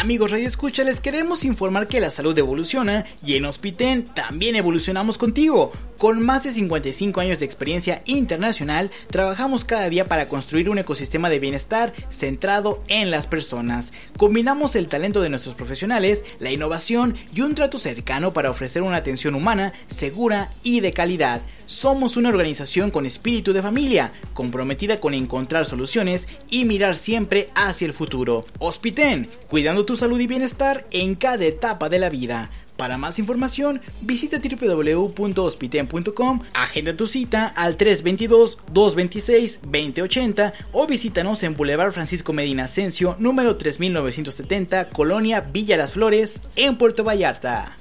Amigos Radio Escucha, les queremos informar que la salud evoluciona y en Hospiten también evolucionamos contigo. Con más de 55 años de experiencia internacional, trabajamos cada día para construir un ecosistema de bienestar centrado en las personas. Combinamos el talento de nuestros profesionales, la innovación y un trato cercano para ofrecer una atención humana, segura y de calidad. Somos una organización con espíritu de familia, comprometida con encontrar soluciones y mirar siempre hacia el futuro. Hospiten, cuidando tu salud y bienestar en cada etapa de la vida. Para más información, visita www.hospiten.com, agenda tu cita al 322-226-2080 o visítanos en Boulevard Francisco Medina Ascencio, número 3970, Colonia Villa Las Flores, en Puerto Vallarta.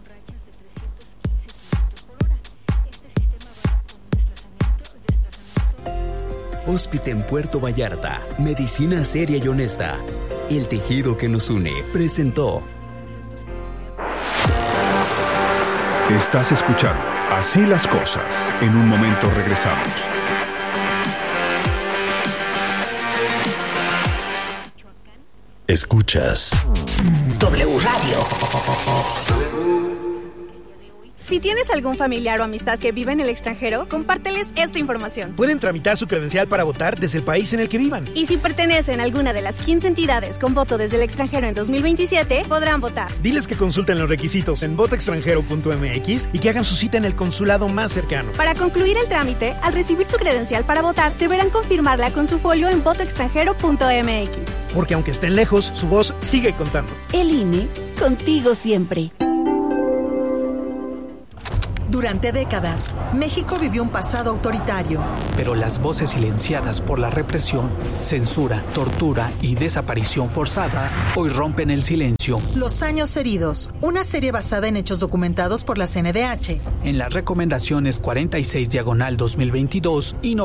Hospiten Puerto Vallarta, medicina seria y honesta. El tejido que nos une presentó. Estás escuchando Así las cosas. En un momento regresamos. Escuchas W Radio. Si tienes algún familiar o amistad que vive en el extranjero, compárteles esta información. Pueden tramitar su credencial para votar desde el país en el que vivan. Y si pertenecen a alguna de las 15 entidades con voto desde el extranjero en 2027, podrán votar. Diles que consulten los requisitos en votoextranjero.mx y que hagan su cita en el consulado más cercano. Para concluir el trámite, al recibir su credencial para votar, deberán confirmarla con su folio en votoextranjero.mx. Porque aunque estén lejos, su voz sigue contando. El INE, contigo siempre. Durante décadas, México vivió un pasado autoritario. Pero las voces silenciadas por la represión, censura, tortura y desaparición forzada hoy rompen el silencio. Los años heridos, una serie basada en hechos documentados por la CNDH. En las recomendaciones 46/2022 y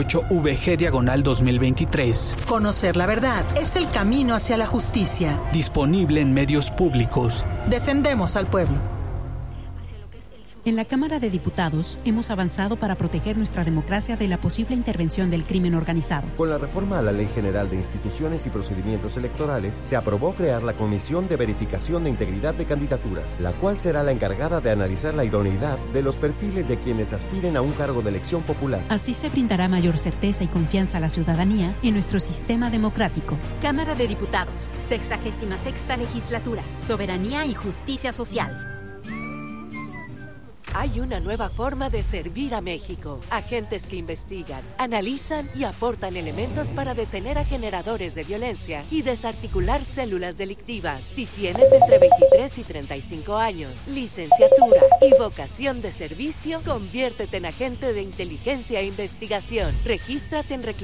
98/VG/2023. Conocer la verdad es el camino hacia la justicia. Disponible en medios públicos. Defendemos al pueblo. En la Cámara de Diputados hemos avanzado para proteger nuestra democracia de la posible intervención del crimen organizado. Con la reforma a la Ley General de Instituciones y Procedimientos Electorales, se aprobó crear la Comisión de Verificación de Integridad de Candidaturas, la cual será la encargada de analizar la idoneidad de los perfiles de quienes aspiren a un cargo de elección popular. Así se brindará mayor certeza y confianza a la ciudadanía en nuestro sistema democrático. Cámara de Diputados, 66ª Legislatura, Soberanía y Justicia Social. Hay una nueva forma de servir a México. Agentes que investigan, analizan y aportan elementos para detener a generadores de violencia y desarticular células delictivas. Si tienes entre 23 y 35 años, licenciatura y vocación de servicio, conviértete en agente de inteligencia e investigación. Regístrate en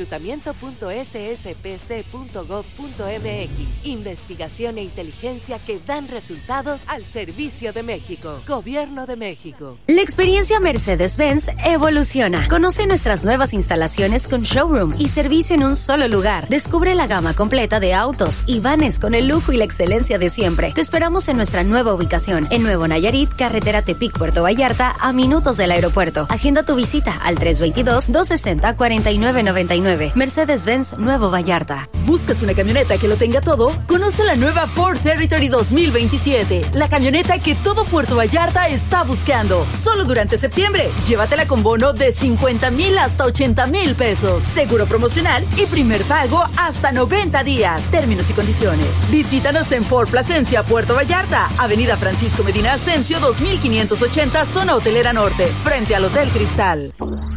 reclutamiento.sspc.gov.mx. Investigación e inteligencia que dan resultados al servicio de México. Gobierno de México. La experiencia Mercedes-Benz evoluciona. Conoce nuestras nuevas instalaciones con showroom y servicio en un solo lugar. Descubre la gama completa de autos y vanes con el lujo y la excelencia de siempre. Te esperamos en nuestra nueva ubicación, en Nuevo Nayarit, carretera Tepic, Puerto Vallarta, a minutos del aeropuerto. Agenda tu visita al 322-260-4999. Mercedes-Benz Nuevo Vallarta. ¿Buscas una camioneta que lo tenga todo? Conoce la nueva Ford Territory 2027, la camioneta que todo Puerto Vallarta está buscando. Solo durante septiembre, llévatela con bono de 50,000 hasta 80,000 pesos. Seguro promocional y primer pago hasta 90 días. Términos y condiciones. Visítanos en Ford Plasencia, Puerto Vallarta, Avenida Francisco Medina Ascencio 2580, Zona Hotelera Norte, frente al Hotel Cristal.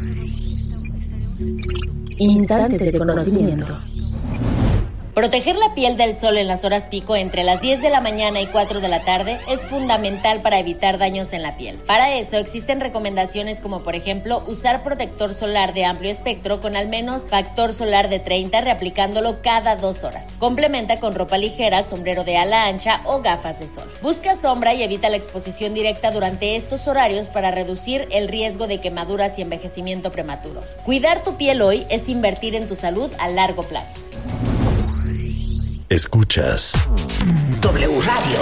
Instantes de conocimiento. Proteger la piel del sol en las horas pico entre las 10 de la mañana y 4 de la tarde es fundamental para evitar daños en la piel. Para eso existen recomendaciones como por ejemplo usar protector solar de amplio espectro con al menos factor solar de 30 reaplicándolo cada 2 horas. Complementa con ropa ligera, sombrero de ala ancha o gafas de sol. Busca sombra y evita la exposición directa durante estos horarios para reducir el riesgo de quemaduras y envejecimiento prematuro. Cuidar tu piel hoy es invertir en tu salud a largo plazo. Escuchas W Radio.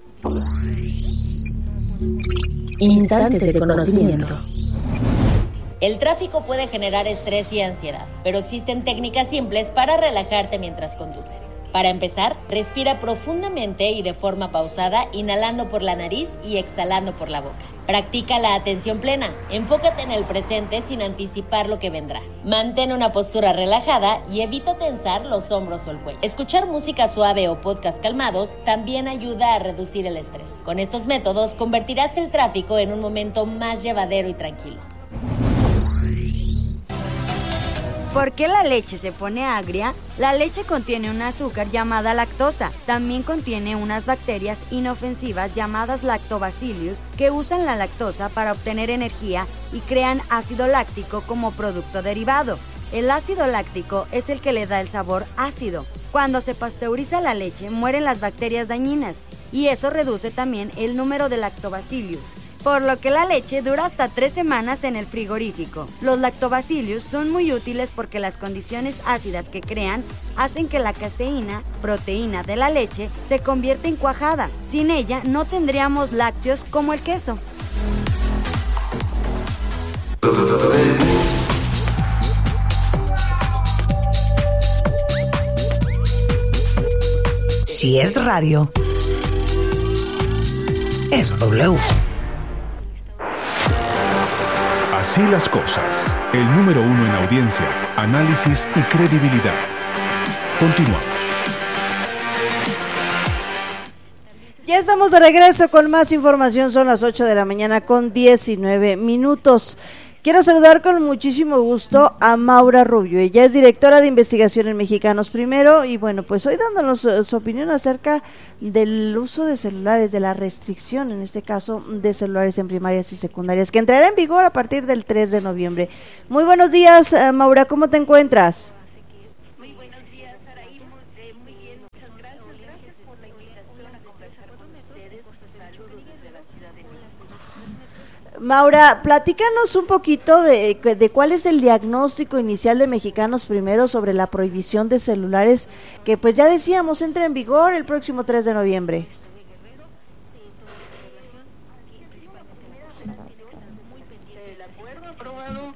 Instantes de conocimiento. El tráfico puede generar estrés y ansiedad, pero existen técnicas simples para relajarte mientras conduces. Para empezar, respira profundamente y de forma pausada, inhalando por la nariz y exhalando por la boca. Practica la atención plena. Enfócate en el presente sin anticipar lo que vendrá. Mantén una postura relajada y evita tensar los hombros o el cuello. Escuchar música suave o podcast calmados también ayuda a reducir el estrés. Con estos métodos convertirás el tráfico en un momento más llevadero y tranquilo. ¿Por qué la leche se pone agria? La leche contiene un azúcar llamada lactosa. También contiene unas bacterias inofensivas llamadas lactobacillus que usan la lactosa para obtener energía y crean ácido láctico como producto derivado. El ácido láctico es el que le da el sabor ácido. Cuando se pasteuriza la leche, mueren las bacterias dañinas y eso reduce también el número de lactobacillus, por lo que la leche dura hasta 3 semanas en el frigorífico. Los lactobacillus son muy útiles porque las condiciones ácidas que crean hacen que la caseína, proteína de la leche, se convierta en cuajada. Sin ella no tendríamos lácteos como el queso. Si es radio, es W. Así las cosas. El número 1 en audiencia, análisis y credibilidad. Continuamos. Ya estamos de regreso con más información. Son las 8 de la mañana con 19 minutos. Quiero saludar con muchísimo gusto a Maura Rubio. Ella es directora de investigación en Mexicanos Primero y bueno, pues hoy dándonos su opinión acerca del uso de celulares, de la restricción, en este caso, de celulares en primarias y secundarias, que entrará en vigor a partir del 3 de noviembre. Muy buenos días, Maura, ¿cómo te encuentras? Muy buenos días, Saraí, muy bien, muchas gracias. Gracias por la invitación a conversar con ustedes. Saludos desde la Ciudad de México. Maura, platícanos un poquito de cuál es el diagnóstico inicial de Mexicanos Primero sobre la prohibición de celulares que pues ya decíamos entra en vigor el próximo 3 de noviembre. El acuerdo aprobado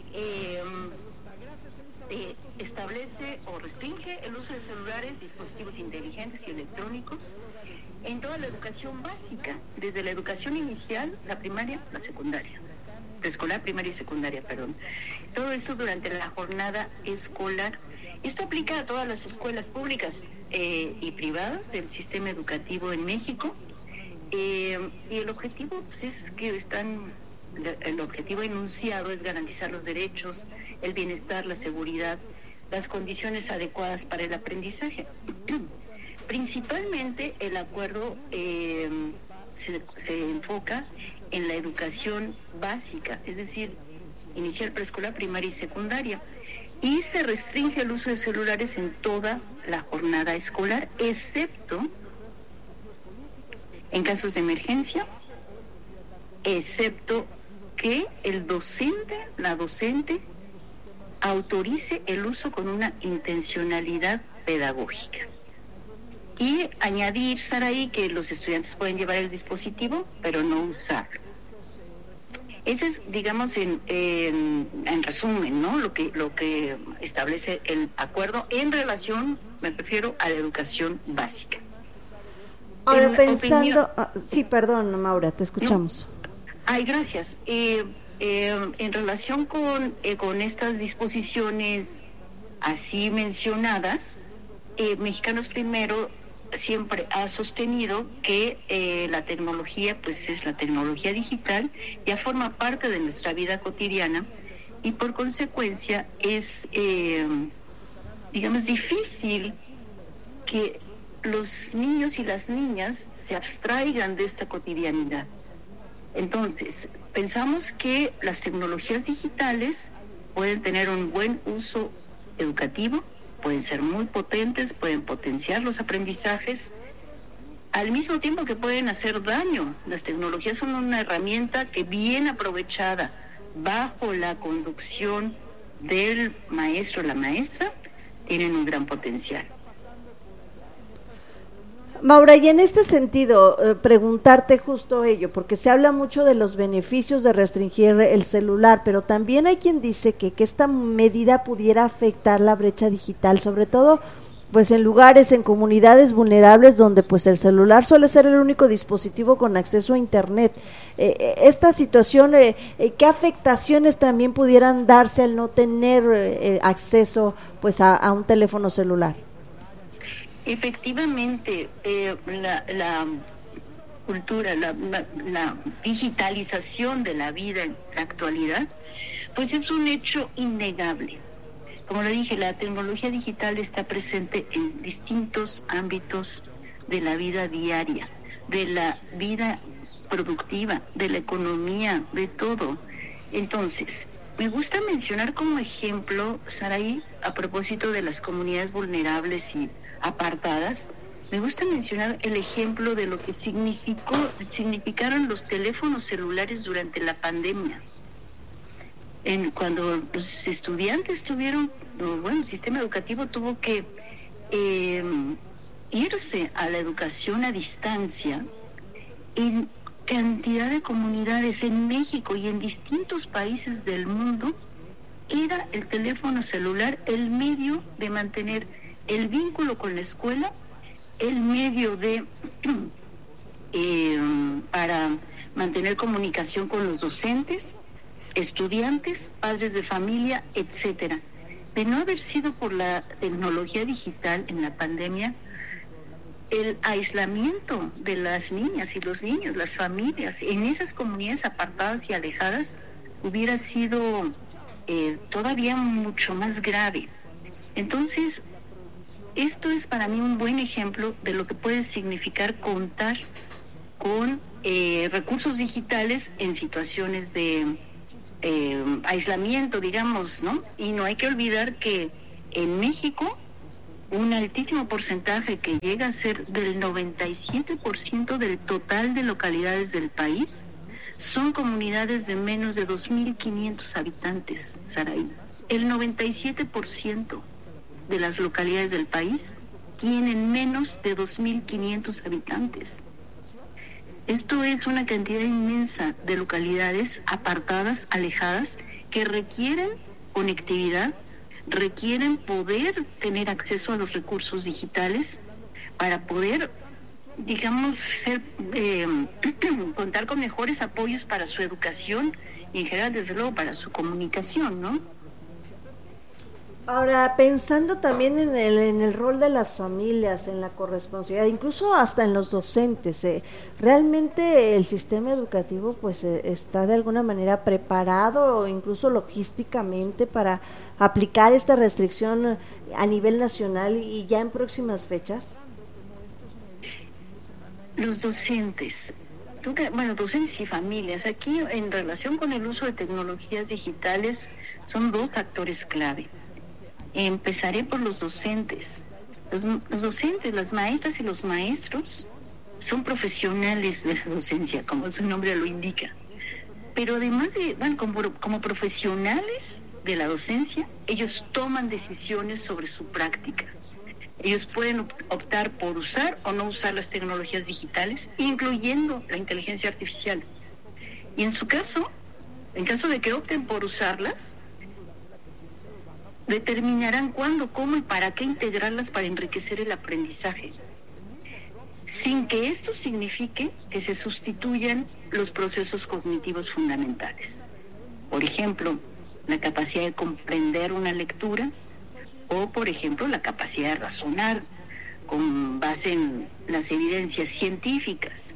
establece o restringe el uso de celulares, dispositivos inteligentes y electrónicos en toda la educación básica, desde la educación inicial, la primaria, la secundaria, preescolar, primaria y secundaria, perdón. Todo esto durante la jornada escolar. Esto aplica a todas las escuelas públicas y privadas del sistema educativo en México. Y el objetivo pues, es que el objetivo enunciado es garantizar los derechos, el bienestar, la seguridad, las condiciones adecuadas para el aprendizaje. Principalmente el acuerdo se enfoca en la educación básica, es decir, inicial, preescolar, primaria y secundaria, y se restringe el uso de celulares en toda la jornada escolar, excepto en casos de emergencia, excepto que el docente, la docente, autorice el uso con una intencionalidad pedagógica. Y añadir, Saraí, que los estudiantes pueden llevar el dispositivo, pero no usarlo. Ese es, digamos, en resumen, ¿no? Lo que establece el acuerdo en relación, me refiero a la educación básica. Ahora pensando... sí, perdón, Maura, te escuchamos. No. Ay, gracias. En relación con estas disposiciones así mencionadas, Mexicanos Primero siempre ha sostenido que la tecnología, pues es la tecnología digital, ya forma parte de nuestra vida cotidiana y por consecuencia es, digamos, difícil que los niños y las niñas se abstraigan de esta cotidianidad. Entonces, pensamos que las tecnologías digitales pueden tener un buen uso educativo, pueden ser muy potentes, pueden potenciar los aprendizajes, al mismo tiempo que pueden hacer daño. Las tecnologías son una herramienta que bien aprovechada bajo la conducción del maestro o la maestra, tienen un gran potencial. Maura, y en este sentido, preguntarte justo ello, porque se habla mucho de los beneficios de restringir el celular, pero también hay quien dice que esta medida pudiera afectar la brecha digital, sobre todo pues en lugares, en comunidades vulnerables donde pues el celular suele ser el único dispositivo con acceso a internet. Esta situación, ¿qué afectaciones también pudieran darse al no tener acceso pues a un teléfono celular? Efectivamente, la cultura, la digitalización de la vida en la actualidad, pues es un hecho innegable. Como le dije, la tecnología digital está presente en distintos ámbitos de la vida diaria, de la vida productiva, de la economía, de todo. Entonces, me gusta mencionar como ejemplo, Saraí, a propósito de las comunidades vulnerables y apartadas, me gusta mencionar el ejemplo de lo que significaron los teléfonos celulares durante la pandemia. Cuando los estudiantes el sistema educativo tuvo que irse a la educación a distancia, en cantidad de comunidades en México y en distintos países del mundo, era el teléfono celular el medio de mantener el vínculo con la escuela, el medio para mantener comunicación con los docentes, estudiantes, padres de familia, etcétera. De no haber sido por la tecnología digital en la pandemia, el aislamiento de las niñas y los niños, las familias, en esas comunidades apartadas y alejadas, hubiera sido todavía mucho más grave. Entonces, esto es para mí un buen ejemplo de lo que puede significar contar con recursos digitales en situaciones de aislamiento, digamos, ¿no? Y no hay que olvidar que en México un altísimo porcentaje que llega a ser del 97% del total de localidades del país son comunidades de menos de 2.500 habitantes, Saraí. El 97% de las localidades del país tienen menos de 2.500 habitantes. Esto es una cantidad inmensa de localidades apartadas, alejadas, que requieren conectividad, requieren poder tener acceso a los recursos digitales para poder, digamos, contar con mejores apoyos para su educación y en general, desde luego, para su comunicación, ¿no? Ahora, pensando también en el rol de las familias, en la corresponsabilidad, incluso hasta en los docentes, ¿realmente el sistema educativo pues está de alguna manera preparado, incluso logísticamente, para aplicar esta restricción a nivel nacional y ya en próximas fechas? Los docentes, docentes y familias, aquí en relación con el uso de tecnologías digitales son dos factores clave. Empezaré por los docentes. Los docentes, las maestras y los maestros son profesionales de la docencia, como su nombre lo indica. Pero además de, como profesionales de la docencia, ellos toman decisiones sobre su práctica. Ellos pueden optar por usar o no usar las tecnologías digitales, incluyendo la inteligencia artificial. Y en su caso, en caso de que opten por usarlas, determinarán cuándo, cómo y para qué integrarlas para enriquecer el aprendizaje, sin que esto signifique que se sustituyan los procesos cognitivos fundamentales. Por ejemplo, la capacidad de comprender una lectura o, por ejemplo, la capacidad de razonar con base en las evidencias científicas.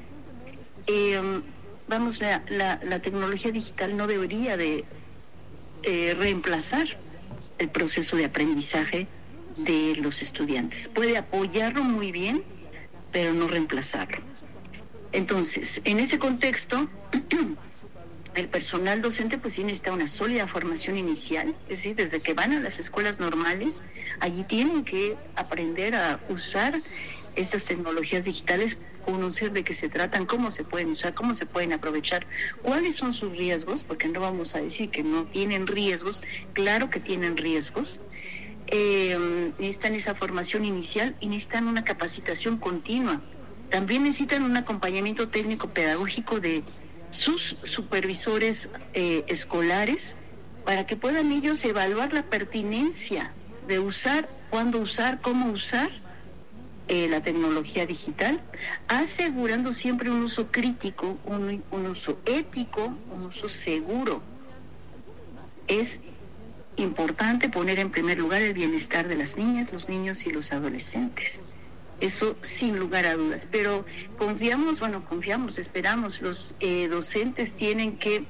La tecnología digital no debería de reemplazar el proceso de aprendizaje de los estudiantes. Puede apoyarlo muy bien, pero no reemplazarlo. Entonces, en ese contexto, el personal docente pues sí necesita una sólida formación inicial, es decir, desde que van a las escuelas normales, allí tienen que aprender a usar estas tecnologías digitales, conocer de qué se tratan, cómo se pueden usar, cómo se pueden aprovechar, cuáles son sus riesgos, porque no vamos a decir que no tienen riesgos, claro que tienen riesgos, necesitan esa formación inicial y necesitan una capacitación continua. También necesitan un acompañamiento técnico-pedagógico de sus supervisores escolares para que puedan ellos evaluar la pertinencia de usar, cuándo usar, cómo usar la tecnología digital, asegurando siempre un uso crítico, un uso ético, un uso seguro. Es importante poner en primer lugar el bienestar de las niñas, los niños y los adolescentes. Eso sin lugar a dudas. Pero esperamos, los docentes tienen que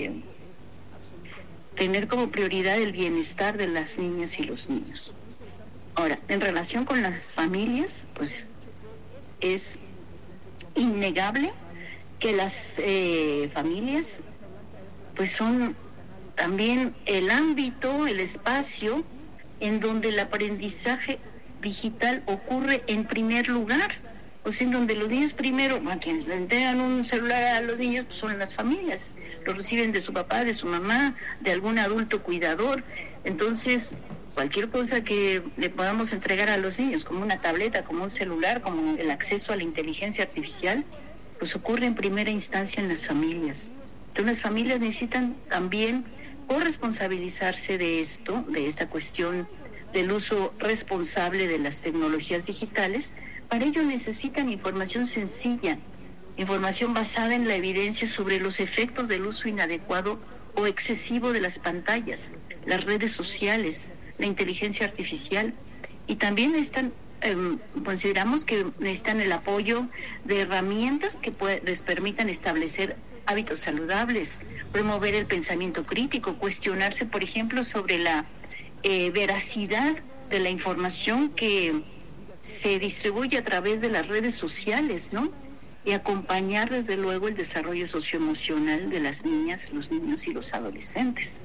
tener como prioridad el bienestar de las niñas y los niños. Ahora, en relación con las familias, pues es innegable que las familias pues son también el ámbito, el espacio en donde el aprendizaje digital ocurre en primer lugar, o sea, en donde los niños primero, a quienes le entregan un celular a los niños, pues son las familias, lo reciben de su papá, de su mamá, de algún adulto cuidador. Entonces, cualquier cosa que le podamos entregar a los niños, como una tableta, como un celular, como el acceso a la inteligencia artificial, pues ocurre en primera instancia en las familias. Entonces, las familias necesitan también corresponsabilizarse de esto, de esta cuestión del uso responsable de las tecnologías digitales. Para ello necesitan información sencilla, información basada en la evidencia sobre los efectos del uso inadecuado o excesivo de las pantallas, las redes sociales, la inteligencia artificial, y también consideramos que necesitan el apoyo de herramientas que les permitan establecer hábitos saludables, promover el pensamiento crítico, cuestionarse, por ejemplo, sobre la veracidad de la información que se distribuye a través de las redes sociales, ¿no? Y acompañar, desde luego, el desarrollo socioemocional de las niñas, los niños y los adolescentes.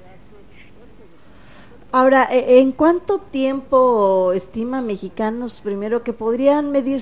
Ahora, ¿en cuánto tiempo estima mexicanos, primero, que podrían medir